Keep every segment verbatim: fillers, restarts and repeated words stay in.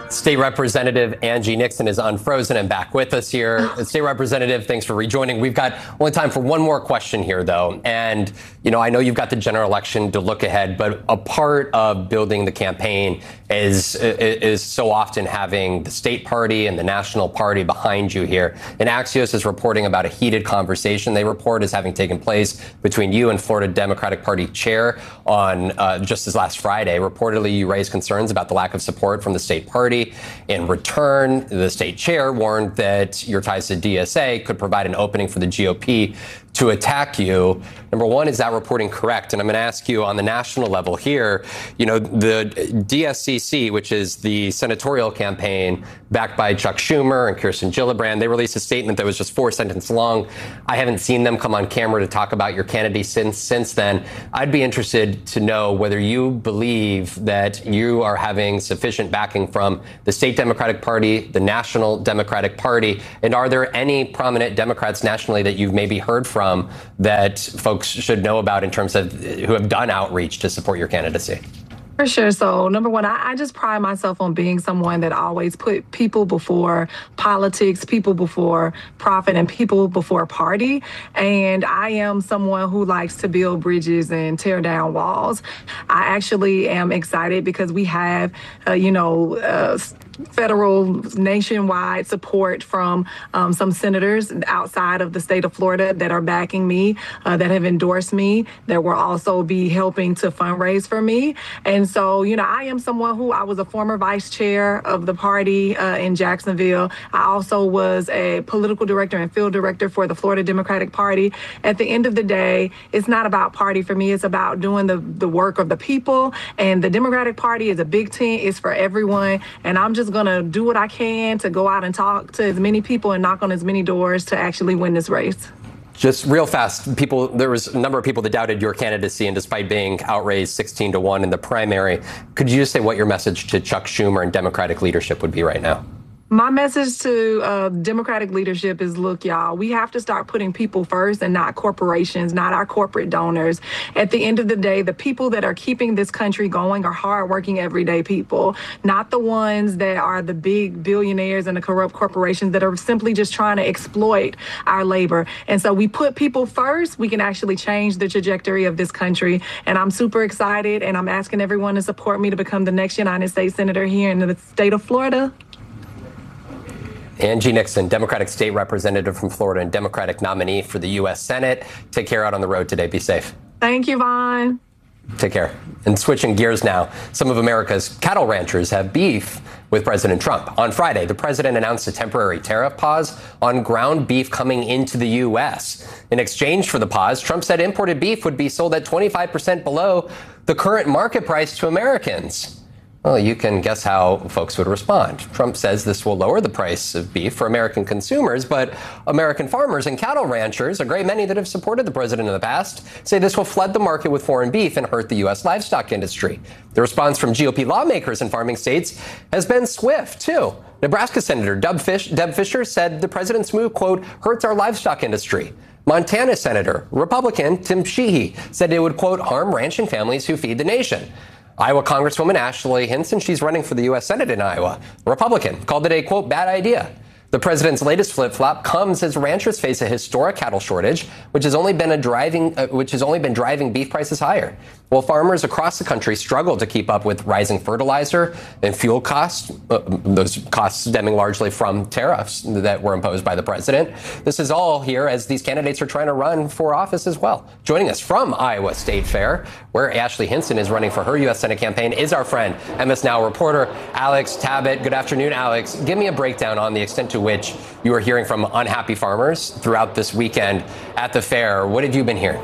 State Representative Angie Nixon is unfrozen and back with us here. State Representative, thanks for rejoining. We've got only time for one more question here, though. And, you know, I know you've got the general election to look ahead, but a part of building the campaign is is so often having the state party and the national party behind you here. And Axios is reporting about a heated conversation they report is having taken place between you and Florida Democratic Party chair on uh, just this last Friday. Reportedly, you raised concerns about the lack of support from the state party. In return, the state chair warned that your ties to D S A could provide an opening for the G O P to attack you. Number one, is that reporting correct? And I'm going to ask you on the national level here, you know, the D S C C, which is the senatorial campaign backed by Chuck Schumer and Kirsten Gillibrand, they released a statement that was just four sentences long. I haven't seen them come on camera to talk about your candidacy since, since then. I'd be interested to know whether you believe that you are having sufficient backing from the state Democratic Party, the National Democratic Party, and are there any prominent Democrats nationally that you've maybe heard from that folks should know about in terms of who have done outreach to support your candidacy? For sure. So, number one, I, I just pride myself on being someone that always put people before politics, people before profit, and people before party. And I am someone who likes to build bridges and tear down walls. I actually am excited because we have, uh, you know, uh, federal nationwide support from um, some senators outside of the state of Florida that are backing me, uh, that have endorsed me, that will also be helping to fundraise for me. And so, you know, I am someone who I was a former vice chair of the party uh, in Jacksonville. I also was a political director and field director for the Florida Democratic Party. At the end of the day, it's not about party for me. It's about doing the, the work of the people. And the Democratic Party is a big team. It's for everyone. And I'm just going to do what I can to go out and talk to as many people and knock on as many doors to actually win this race. Just real fast, people, there was a number of people that doubted your candidacy, and despite being outraised sixteen to one in the primary, could you just say what your message to Chuck Schumer and Democratic leadership would be right now? My message to uh, Democratic leadership is, look, y'all, we have to start putting people first and not corporations, not our corporate donors. At the end of the day, the people that are keeping this country going are hardworking, everyday people, not the ones that are the big billionaires and the corrupt corporations that are simply just trying to exploit our labor. And so we put people first, we can actually change the trajectory of this country. And I'm super excited, and I'm asking everyone to support me to become the next United States Senator here in the state of Florida. Angie Nixon, Democratic State Representative from Florida and Democratic nominee for the U S Senate. Take care out on the road today. Be safe. Thank you, Vaughn. Take care. And switching gears now, some of America's cattle ranchers have beef with President Trump. On Friday, the president announced a temporary tariff pause on ground beef coming into the U S. In exchange for the pause, Trump said imported beef would be sold at twenty-five percent below the current market price to Americans. Well, you can guess how folks would respond. Trump says this will lower the price of beef for American consumers, but American farmers and cattle ranchers, a great many that have supported the president in the past, say this will flood the market with foreign beef and hurt the U S livestock industry. The response from G O P lawmakers in farming states has been swift, too. Nebraska Senator Deb, Fish, Deb Fischer said the president's move, quote, hurts our livestock industry. Montana Senator, Republican Tim Sheehy, said it would, quote, harm ranching families who feed the nation. Iowa Congresswoman Ashley Hinson, she's running for the U S Senate in Iowa, Republican, called it a, quote, bad idea. The president's latest flip-flop comes as ranchers face a historic cattle shortage, which has only been a driving, uh, which has only been driving beef prices higher. While farmers across the country struggle to keep up with rising fertilizer and fuel costs, uh, those costs stemming largely from tariffs that were imposed by the president. This is all here as these candidates are trying to run for office as well. Joining us from Iowa State Fair, where Ashley Hinson is running for her U S Senate campaign, is our friend, M S Now reporter Alex Tabbitt. Good afternoon, Alex. Give me a breakdown on the extent to which you are hearing from unhappy farmers throughout this weekend at the fair. What have you been hearing?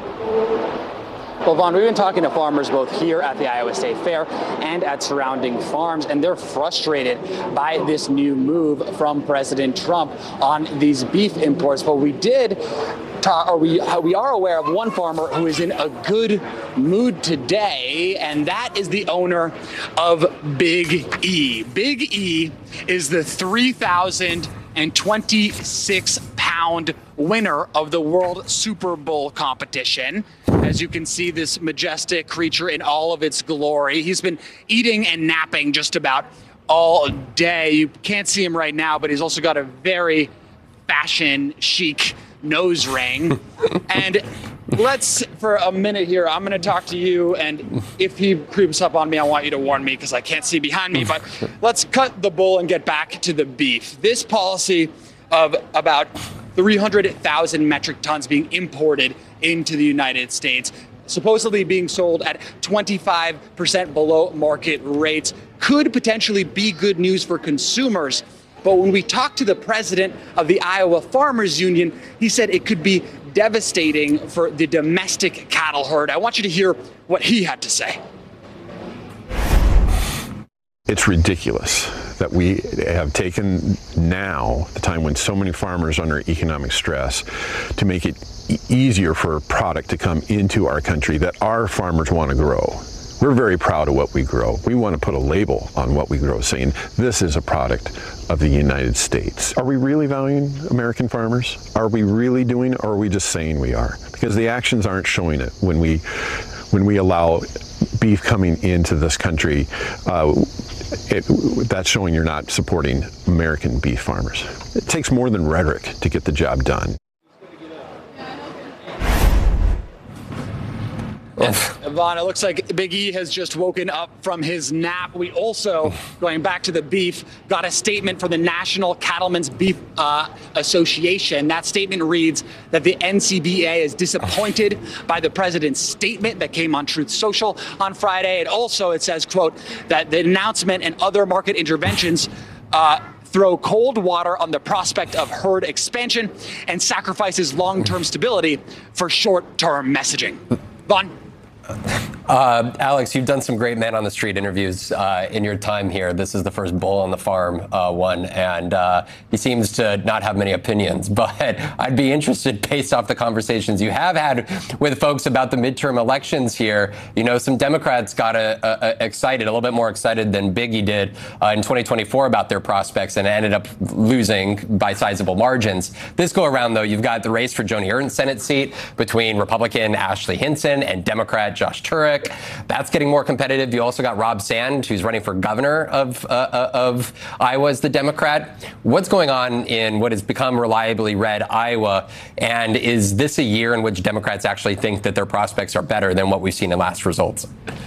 Well, Vaughn, we've been talking to farmers both here at the Iowa State Fair and at surrounding farms, and they're frustrated by this new move from President Trump on these beef imports. But we did talk, or we, we are aware of one farmer who is in a good mood today, and that is the owner of Big E. Big E is the three thousand twenty-six pound winner of the World Super Bowl competition. As you can see, this majestic creature in all of its glory. He's been eating and napping just about all day. You can't see him right now, but he's also got a very fashion chic nose ring. And let's, for a minute here, I'm going to talk to you. And if he creeps up on me, I want you to warn me because I can't see behind me. But let's cut the bull and get back to the beef. This policy of about three hundred thousand metric tons being imported into the United States, supposedly being sold at twenty-five percent below market rates, could potentially be good news for consumers. But when we talked to the president of the Iowa Farmers Union, he said it could be devastating for the domestic cattle herd. I want you to hear what he had to say. It's ridiculous that we have taken now, the time when so many farmers are under economic stress, to make it e- easier for a product to come into our country that our farmers want to grow. We're very proud of what we grow. We want to put a label on what we grow saying this is a product of the United States. Are we really valuing American farmers? Are we really doing it, or are we just saying we are? Because the actions aren't showing it when we when we allow beef coming into this country. Uh, It, that's showing you're not supporting American beef farmers. It takes more than rhetoric to get the job done. Vaughn, it looks like Big E has just woken up from his nap. We also, going back to the beef, got a statement from the National Cattlemen's Beef uh, Association. That statement reads that the N C B A is disappointed by the president's statement that came on Truth Social on Friday. And also it says, quote, that the announcement and other market interventions uh, throw cold water on the prospect of herd expansion and sacrifices long-term stability for short-term messaging. Vaughn? Uh, Alex, you've done some great man on the street interviews uh, in your time here. This is the first bull on the farm uh, one, and uh, he seems to not have many opinions. But I'd be interested, based off the conversations you have had with folks about the midterm elections here. You know, some Democrats got uh, uh, excited, a little bit more excited than Biggie did uh, in twenty twenty-four about their prospects, and ended up losing by sizable margins. This go around, though, you've got the race for Joni Ernst's Senate seat between Republican Ashley Hinson and Democrat Josh Turek. That's getting more competitive. You also got Rob Sand, who's running for governor of uh, of Iowa as the Democrat. What's going on in what has become reliably red Iowa? And is this a year in which Democrats actually think that their prospects are better than what we've seen in last results?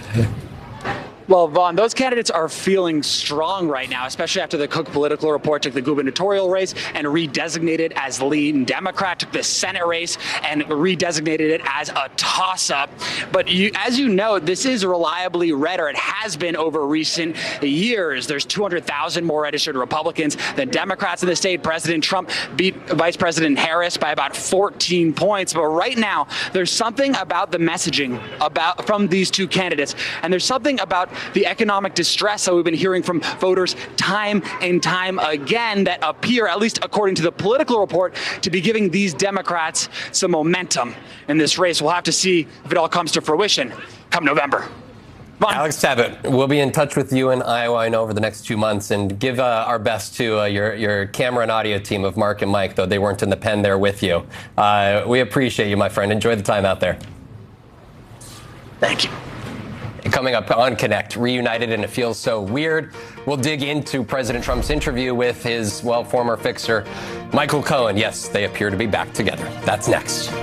Well, Vaughn, those candidates are feeling strong right now, especially after the Cook Political Report took the gubernatorial race and redesignated as lean Democrat, took the Senate race and redesignated it as a toss-up. But you, as you know, this is reliably red, or it has been over recent years. There's two hundred thousand more registered Republicans than Democrats in the state. President Trump beat Vice President Harris by about fourteen points. But right now, there's something about the messaging about from these two candidates, and there's something about the economic distress that we've been hearing from voters time and time again that appear, at least according to the Political Report, to be giving these Democrats some momentum in this race. We'll have to see if it all comes to fruition come November. Vaughn. Alex Tabbitt, we'll be in touch with you in Iowa, I know, over the next two months, and give uh, our best to uh, your, your camera and audio team of Mark and Mike, though they weren't in the pen there with you. Uh, we appreciate you, my friend. Enjoy the time out there. Thank you. Coming up on Connect, reunited and it feels so weird. We'll dig into President Trump's interview with his, well, former fixer, Michael Cohen. Yes, they appear to be back together. That's next.